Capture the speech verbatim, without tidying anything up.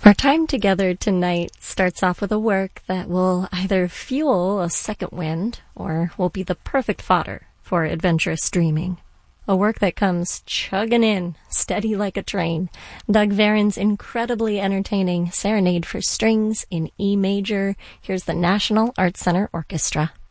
Our time together tonight starts off with a work that will either fuel a second wind or will be the perfect fodder for adventurous dreaming. A work that comes chugging in, steady like a train. Doug Varon's incredibly entertaining Serenade for Strings in E major. Here's the National Arts Center Orchestra.